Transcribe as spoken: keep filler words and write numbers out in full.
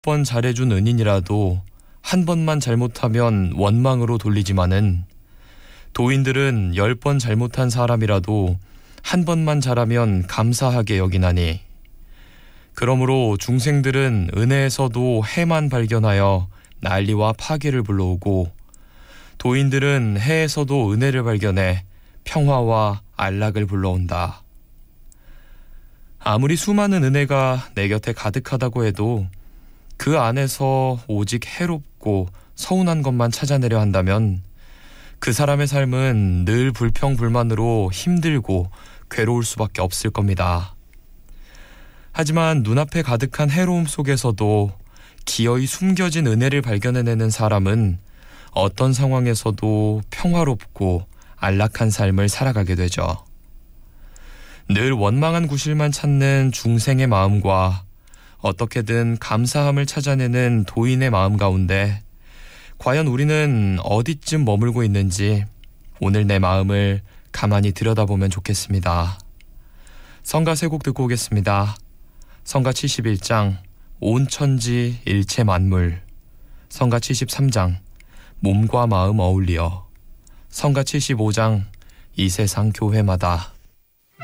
번 잘해준 은인이라도 한 번만 잘못하면 원망으로 돌리지만은 도인들은 열 번 잘못한 사람이라도 한 번만 잘하면 감사하게 여기나니 그러므로 중생들은 은혜에서도 해만 발견하여 난리와 파괴를 불러오고 도인들은 해에서도 은혜를 발견해 평화와 안락을 불러온다. 아무리 수많은 은혜가 내 곁에 가득하다고 해도 그 안에서 오직 해롭고 서운한 것만 찾아내려 한다면 그 사람의 삶은 늘 불평불만으로 힘들고 괴로울 수밖에 없을 겁니다. 하지만 눈앞에 가득한 해로움 속에서도 기어이 숨겨진 은혜를 발견해내는 사람은 어떤 상황에서도 평화롭고 안락한 삶을 살아가게 되죠. 늘 원망한 구실만 찾는 중생의 마음과 어떻게든 감사함을 찾아내는 도인의 마음 가운데 과연 우리는 어디쯤 머물고 있는지 오늘 내 마음을 가만히 들여다보면 좋겠습니다. 성가 세 곡 듣고 오겠습니다. 성가 칠십일 장 온 천지 일체 만물, 성가 칠십삼 장 몸과 마음 어울리어, 성가 칠십오 장 이 세상 교회마다.